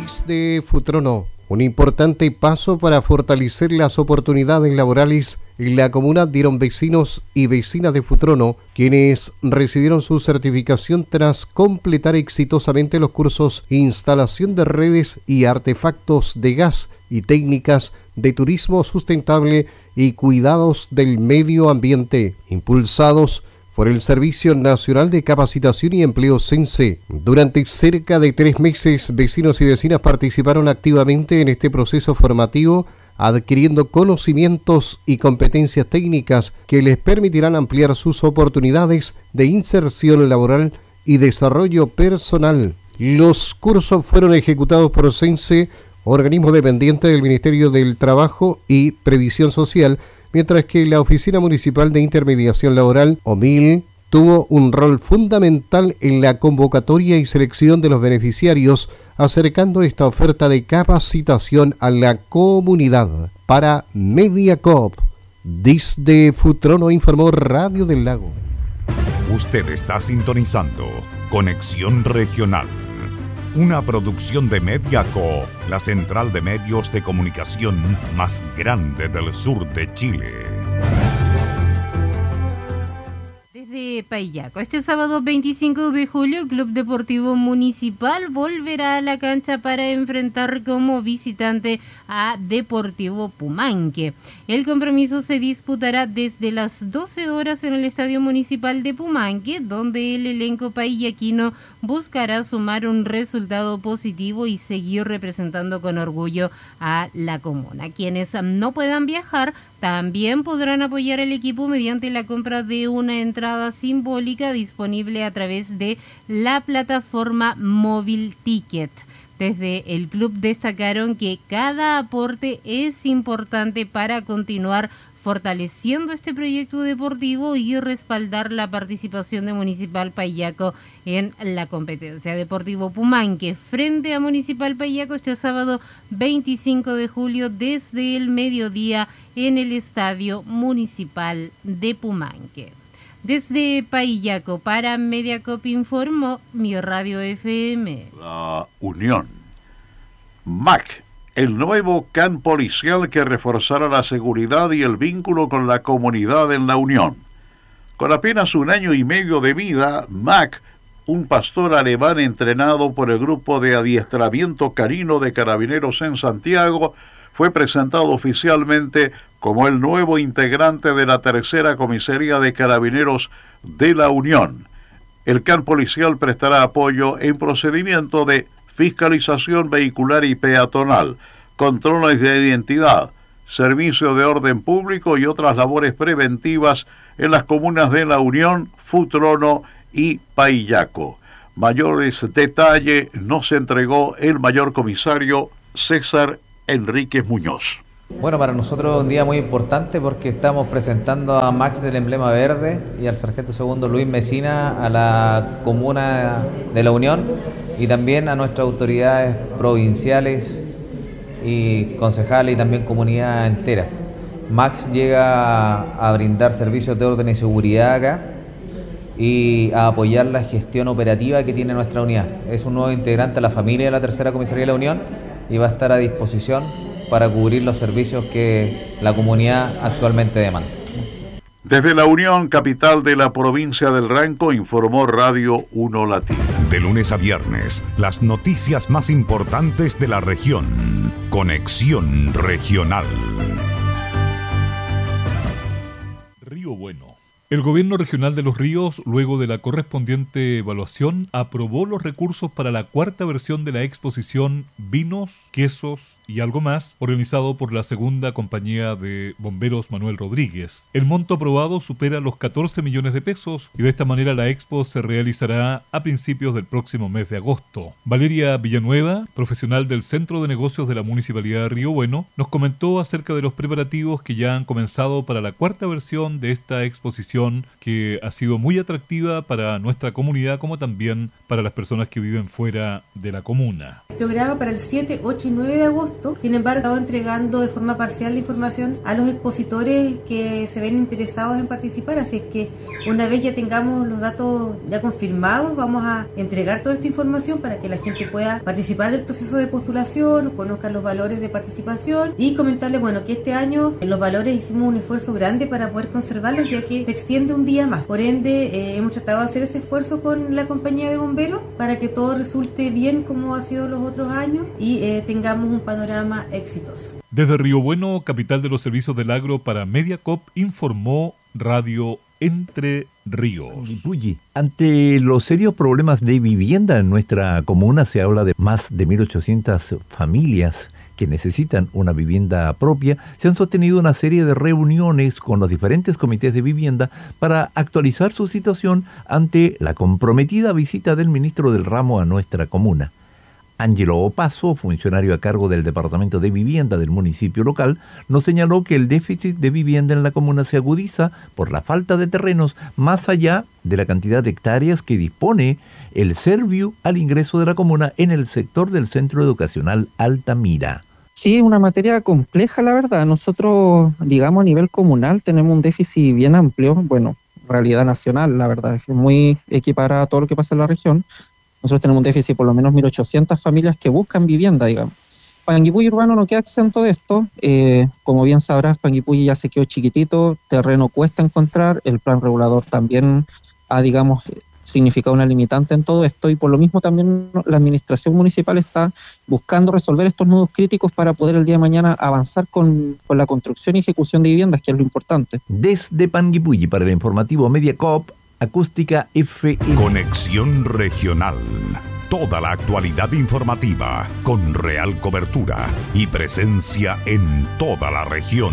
Desde Futrono, un importante paso para fortalecer las oportunidades laborales en la comuna dieron vecinos y vecinas de Futrono, quienes recibieron su certificación tras completar exitosamente los cursos Instalación de redes y artefactos de gas y técnicas de turismo sustentable y cuidados del medio ambiente, impulsados por el Servicio Nacional de Capacitación y Empleo SENSE. Durante cerca de 3 meses, vecinos y vecinas participaron activamente en este proceso formativo, adquiriendo conocimientos y competencias técnicas que les permitirán ampliar sus oportunidades de inserción laboral y desarrollo personal. Los cursos fueron ejecutados por SENSE, organismo dependiente del Ministerio del Trabajo y Previsión Social, mientras que la Oficina Municipal de Intermediación Laboral, OMIL, tuvo un rol fundamental en la convocatoria y selección de los beneficiarios, acercando esta oferta de capacitación a la comunidad. Para Mediacoop, desde Futrono informó Radio del Lago. Usted está sintonizando Conexión Regional, una producción de Mediacoop, la central de medios de comunicación más grande del sur de Chile. Desde Paillaco, este sábado 25 de julio, Club Deportivo Municipal volverá a la cancha para enfrentar como visitante a Deportivo Pumanque. El compromiso se disputará desde las 12 horas en el Estadio Municipal de Pumanque, donde el elenco paillaquino buscará sumar un resultado positivo y seguir representando con orgullo a la comuna. Quienes no puedan viajar también podrán apoyar al equipo mediante la compra de una entrada simbólica disponible a través de la plataforma Móvil Ticket. Desde el club destacaron que cada aporte es importante para continuar fortaleciendo este proyecto deportivo y respaldar la participación de Municipal Paillaco en la competencia. Deportivo Pumanque frente a Municipal Paillaco este sábado 25 de julio desde el mediodía en el Estadio Municipal de Pumanque. Desde Paillaco para Mediacoop informó mi Radio FM. La Unión. MAC, el nuevo CAN policial que reforzará la seguridad y el vínculo con la comunidad en la Unión. Con apenas 1 año y medio de vida, MAC, un pastor alemán entrenado por el Grupo de Adiestramiento Canino de Carabineros en Santiago, fue presentado oficialmente como el nuevo integrante de la Tercera Comisaría de Carabineros de la Unión. El CAN policial prestará apoyo en procedimiento de fiscalización vehicular y peatonal, controles de identidad, servicio de orden público y otras labores preventivas en las comunas de La Unión, Futrono y Paillaco. Mayores detalles nos entregó el mayor comisario César Enríquez Muñoz. Bueno, para nosotros es un día muy importante porque estamos presentando a Max del Emblema Verde y al sargento segundo Luis Mesina a la comuna de La Unión y también a nuestras autoridades provinciales y concejales y también comunidad entera. Max llega a brindar servicios de orden y seguridad acá y a apoyar la gestión operativa que tiene nuestra unidad. Es un nuevo integrante a la familia de la Tercera Comisaría de la Unión y va a estar a disposición para cubrir los servicios que la comunidad actualmente demanda. Desde La Unión, capital de la provincia del Ranco, informó Radio 1 Latino. De lunes a viernes, las noticias más importantes de la región. Conexión Regional. Río Bueno. El Gobierno Regional de Los Ríos, luego de la correspondiente evaluación, aprobó los recursos para la 4ª versión de la exposición Vinos, Quesos y algo más, organizado por la segunda compañía de bomberos Manuel Rodríguez. El monto aprobado supera los 14 millones de pesos y de esta manera la expo se realizará a principios del próximo mes de agosto. Valeria Villanueva, profesional del Centro de Negocios de la Municipalidad de Río Bueno, nos comentó acerca de los preparativos que ya han comenzado para la 4ª versión de esta exposición que ha sido muy atractiva para nuestra comunidad como también para las personas que viven fuera de la comuna. programa para el 7, 8 y 9 de agosto. Sin embargo, estamos entregando de forma parcial la información a los expositores que se ven interesados en participar, así es que una vez ya tengamos los datos ya confirmados, vamos a entregar toda esta información para que la gente pueda participar del proceso de postulación, conozcan los valores de participación y comentarles, bueno, que este año en los valores hicimos un esfuerzo grande para poder conservarlos, ya que se extiende un día más. Por ende, hemos tratado de hacer ese esfuerzo con la compañía de bomberos para que todo resulte bien como ha sido los otros años y tengamos un panorama exitoso. Desde Río Bueno, capital de los servicios del agro para Mediacoop, informó Radio Entre Ríos. Ante los serios problemas de vivienda en nuestra comuna, se habla de más de 1.800 familias que necesitan una vivienda propia. Se han sostenido una serie de reuniones con los diferentes comités de vivienda para actualizar su situación ante la comprometida visita del ministro del ramo a nuestra comuna. Ángelo Opaso, funcionario a cargo del Departamento de Vivienda del municipio local, nos señaló que el déficit de vivienda en la comuna se agudiza por la falta de terrenos más allá de la cantidad de hectáreas que dispone el Serviu al ingreso de la comuna en el sector del Centro Educacional Altamira. Sí, es una materia compleja, la verdad. Nosotros, digamos, a nivel comunal tenemos un déficit bien amplio, bueno, realidad nacional, la verdad, es muy equiparada a todo lo que pasa en la región. Nosotros tenemos un déficit de por lo menos 1.800 familias que buscan vivienda, digamos. Panguipulli urbano no queda exento de esto. Como bien sabrás, Panguipulli ya se quedó chiquitito, terreno cuesta encontrar, el plan regulador también ha, digamos, significado una limitante en todo esto, y por lo mismo también la administración municipal está buscando resolver estos nudos críticos para poder el día de mañana avanzar con la construcción y ejecución de viviendas, que es lo importante. Desde Panguipulli, para el informativo Mediacoop, Acústica FM. Conexión Regional. Toda la actualidad informativa con real cobertura y presencia en toda la región.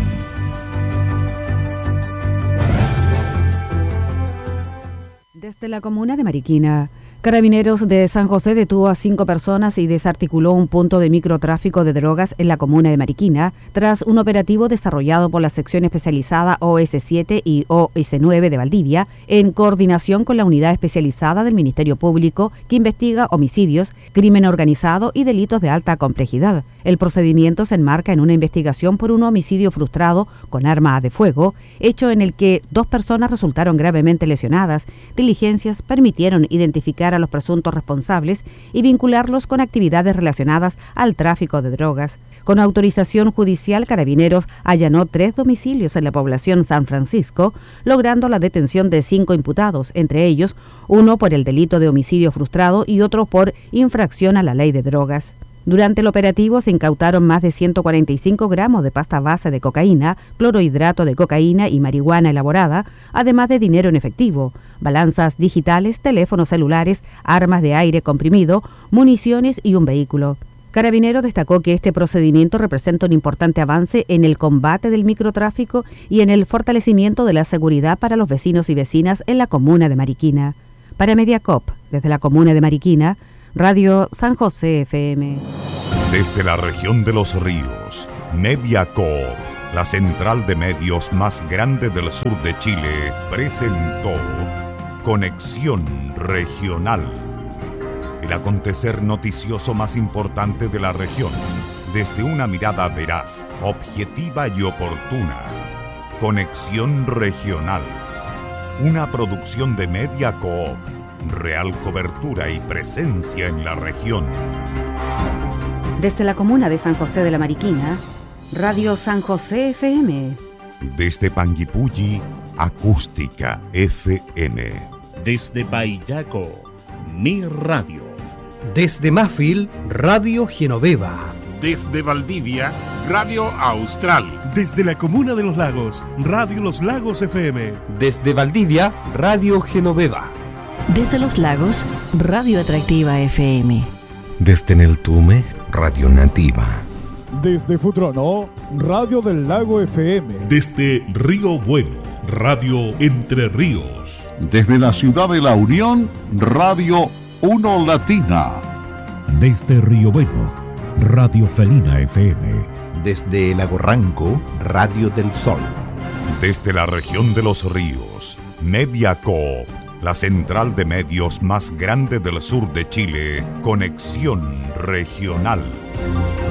Desde la comuna de Mariquina, Carabineros de San José detuvo a 5 personas y desarticuló un punto de microtráfico de drogas en la comuna de Mariquina tras un operativo desarrollado por la sección especializada OS7 y OS9 de Valdivia en coordinación con la unidad especializada del Ministerio Público que investiga homicidios, crimen organizado y delitos de alta complejidad. El procedimiento se enmarca en una investigación por un homicidio frustrado con arma de fuego, hecho en el que 2 personas resultaron gravemente lesionadas. Diligencias permitieron identificar a los presuntos responsables y vincularlos con actividades relacionadas al tráfico de drogas. Con autorización judicial, Carabineros allanó 3 domicilios en la población San Francisco, logrando la detención de 5 imputados, entre ellos uno por el delito de homicidio frustrado y otro por infracción a la ley de drogas. Durante el operativo se incautaron más de 145 gramos de pasta base de cocaína, clorhidrato de cocaína y marihuana elaborada, además de dinero en efectivo, balanzas digitales, teléfonos celulares, armas de aire comprimido, municiones y un vehículo. Carabineros destacó que este procedimiento representa un importante avance en el combate del microtráfico y en el fortalecimiento de la seguridad para los vecinos y vecinas en la comuna de Mariquina. Para Mediacoop, desde la comuna de Mariquina, Radio San José FM. Desde la región de los ríos, Mediacoop, la central de medios más grande del sur de Chile, presentó Conexión Regional. El acontecer noticioso más importante de la región, desde una mirada veraz, objetiva y oportuna. Conexión Regional, una producción de Mediacoop. Real cobertura y presencia en la región. Desde la comuna de San José de la Mariquina, Radio San José FM. Desde Panguipulli, Acústica FM. Desde Paillaco, Mi Radio. Desde Mafil, Radio Genoveva. Desde Valdivia, Radio Austral. Desde la comuna de Los Lagos, Radio Los Lagos FM. Desde Valdivia, Radio Genoveva. Desde Los Lagos, Radio Atractiva FM. Desde Neltume, Radio Nativa. Desde Futrono, Radio del Lago FM. Desde Río Bueno, Radio Entre Ríos. Desde la ciudad de La Unión, Radio Uno Latina. Desde Río Bueno, Radio Felina FM. Desde Lago Ranco, Radio del Sol. Desde la región de los ríos, Mediacoop. la central de medios más grande del sur de Chile, Conexión Regional.